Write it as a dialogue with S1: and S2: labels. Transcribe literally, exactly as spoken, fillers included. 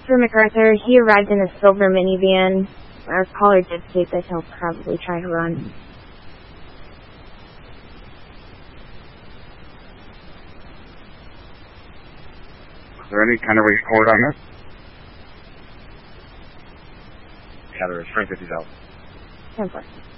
S1: for MacArthur. He arrived in a silver minivan. Our caller did state that he'll probably try to run.
S2: Is there any kind of report on this?
S3: Yeah, there is. Frank fifty thousand.
S1: ten four.